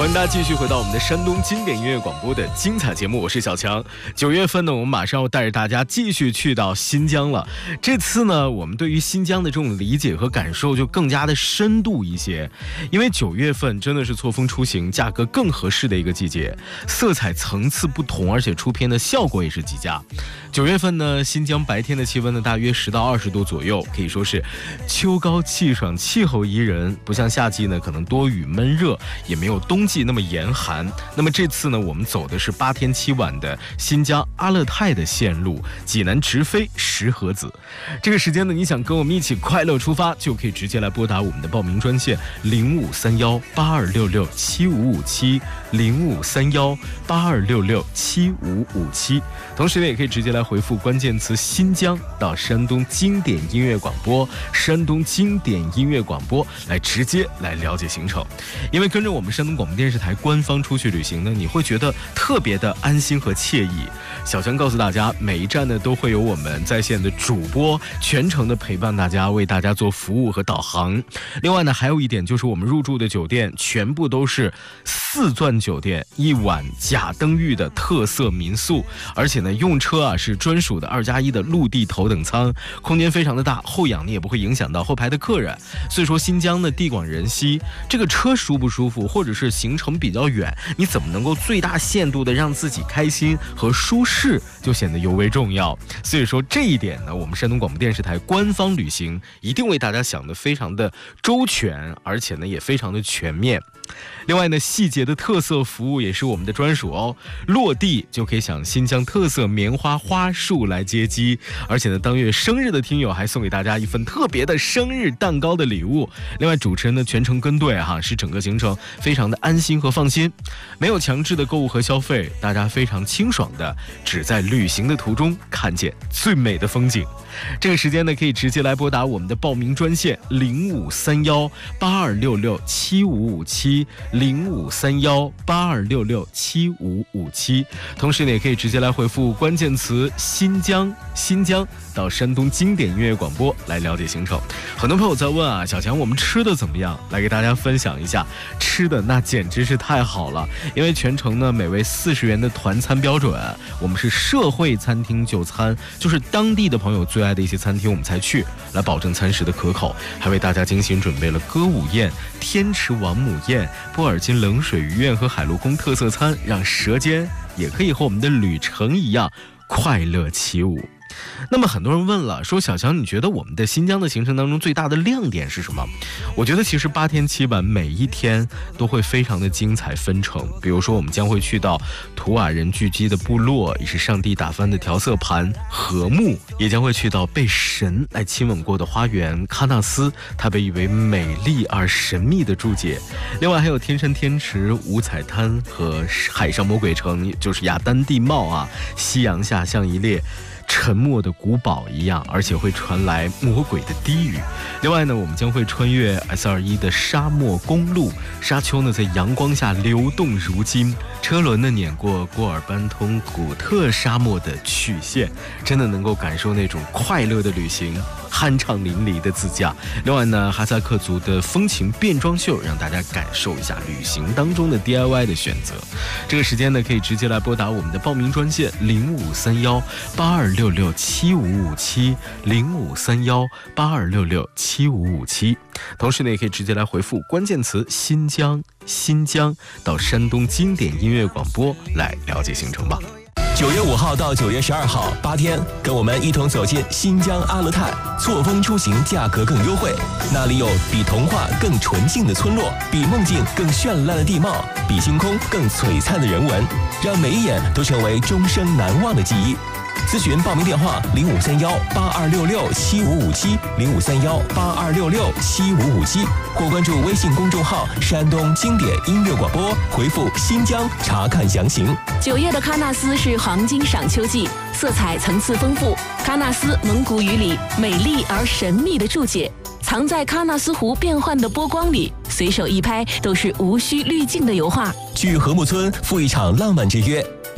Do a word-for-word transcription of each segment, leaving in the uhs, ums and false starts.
欢迎大家继续回到我们的山东经典音乐广播的精彩节目，我是小强。九月份呢，我们马上要带着大家继续去到新疆了。这次呢，我们对于新疆的这种理解和感受就更加的深度一些，因为九月份真的是错峰出行价格更合适的一个季节，色彩层次不同，而且出片的效果也是极佳。九月份呢，新疆白天的气温呢大约十到二十度左右，可以说是秋高气爽，气候宜人，不像夏季呢可能多雨闷热，也没有冬季那么严寒。那么这次呢，我们走的是八天七晚的新疆阿勒泰的线路，济南直飞石河子。这个时间呢，你想跟我们一起快乐出发，就可以直接来拨打我们的报名专线零五三幺八二六六七五五七零五三幺八二六六七五五七。同时呢，也可以直接来回复关键词新疆到山东经典音乐广播，山东经典音乐广播来直接来了解行程。因为跟着我们山东广播电视台官方出去旅行呢，你会觉得特别的安心和惬意。小强告诉大家，每一站呢都会有我们在线的主播全程的陪伴大家，为大家做服务和导航。另外呢，还有一点就是我们入住的酒店全部都是四钻酒店，一晚甲登玉的特色民宿，而且呢用车啊是专属的二加一的陆地头等舱，空间非常的大，后仰呢也不会影响到后排的客人。所以说新疆呢地广人稀，这个车舒不舒服，或者是行程比较远，你怎么能够最大限度的让自己开心和舒适，就显得尤为重要。所以说这一点呢，我们山东广播电视台官方旅行一定为大家想得非常的周全，而且呢也非常的全面。另外呢，细节的特色服务也是我们的专属哦，落地就可以享新疆特色棉花花束来接机，而且呢当月生日的听友还送给大家一份特别的生日蛋糕的礼物。另外主持人呢全程跟队哈，使整个行程非常的安心和放心，没有强制的购物和消费，大家非常清爽的只在旅行的途中看见最美的风景。这个时间呢，可以直接来拨打我们的报名专线零五三幺八二六六七五五七零五三幺八二六六七五五七。同时呢，也可以直接来回复关键词新疆新疆到山东经典音乐广播来了解行程。很多朋友在问啊，小强我们吃的怎么样？来给大家分享一下，吃的那简直是太好了，因为全程呢每位四十元的团餐标准，我们是社会餐厅就餐，就是当地的朋友最爱的一些餐厅我们才去，来保证餐食的可口，还为大家精心准备了歌舞宴、天池王母宴、波尔津冷水鱼宴和海陆空特色餐，让舌尖也可以和我们的旅程一样快乐起舞。那么很多人问了，说小强你觉得我们的新疆的行程当中最大的亮点是什么？我觉得其实八天七晚每一天都会非常的精彩纷呈。比如说我们将会去到图瓦人聚集的部落，也是上帝打翻的调色盘和木，也将会去到被神来亲吻过的花园喀纳斯，它被誉为美丽而神秘的注解。另外还有天山天池、五彩滩和海上魔鬼城，也就是雅丹地貌啊，夕阳下像一列沉默的古堡一样，而且会传来魔鬼的低语。另外呢，我们将会穿越 S 二十一 的沙漠公路，沙丘呢在阳光下流动如金，车轮呢碾过郭尔班通古特沙漠的曲线，真的能够感受那种快乐的旅行，酣畅淋漓的自驾。另外呢，哈萨克族的风情变装秀，让大家感受一下旅行当中的 D I Y 的选择。这个时间呢，可以直接来拨打我们的报名专线零五三幺八二六六七五五七零五三幺八二六六七五五七。同时呢，也可以直接来回复关键词新疆新疆到山东经典音乐广播来了解行程吧。 九月五号到九月十二号，八天，跟我们一同走进新疆阿勒泰，错峰出行，价格更优惠。那里有比童话更纯净的村落，比梦境更绚烂的地貌，比星空更璀璨的人文，让每一眼都成为终生难忘的记忆。咨询报名电话零五三幺八二六六七五五七零五三幺八二六六七五五七，或关注微信公众号山东经典音乐广播，回复新疆查看详情。 九月的喀纳斯是黄金赏秋季，色彩层次丰富。喀纳斯蒙古语里美丽而神秘的注解，藏在喀纳斯湖变幻的波光里，随手一拍都是无需滤镜的油画。 去禾木村赴一场浪漫之约。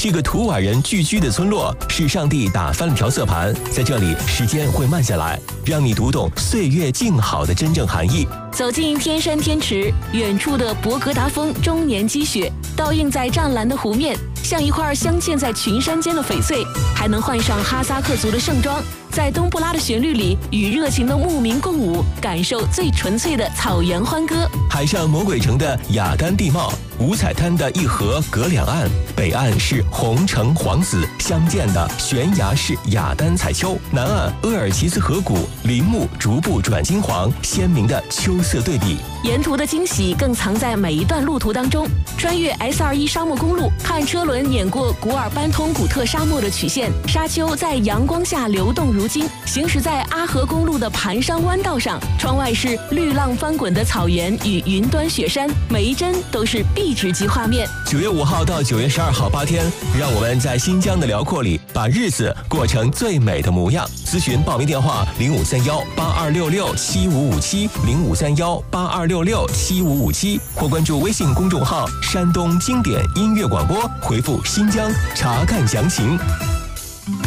这个图瓦人聚居的村落是上帝打翻了调色盘，在这里时间会慢下来，让你读懂岁月静好的真正含义。 走进天山天池，远处的博格达峰终年积雪，倒映在湛蓝的湖面，像一块镶嵌在群山间的翡翠，还能换上哈萨克族的盛装，在冬不拉的旋律里与热情的牧民共舞，感受最纯粹的草原欢歌。 海上魔鬼城的雅丹地貌，五彩滩的一河隔两岸，北岸是红橙黄紫相间的悬崖式雅丹彩丘，南岸鄂尔齐斯河谷林木逐步转金黄，鲜明的秋色对比。 沿途的惊喜更藏在每一段路途当中，穿越 S 二十一 沙漠公路，看车轮碾过古尔班通古特沙漠的曲线，沙丘在阳光下流动如金。行驶在阿河公路的盘山弯道上，窗外是绿浪翻滚的草原与云端雪山，每一帧都是壁纸级画面。 九月五号到九月十二号八天，让我们在新疆的辽阔里，把日子过成最美的模样。咨询报名电话：零五三幺八二六六七五五七，零五三幺八二六六七五五七，或关注微信公众号“山东经典音乐广播”，回复“新疆”查看详情。